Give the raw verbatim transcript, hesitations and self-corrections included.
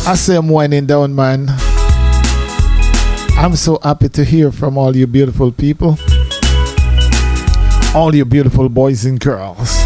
I say I'm winding down, man. I'm so happy to hear from all you beautiful people, all you beautiful boys and girls.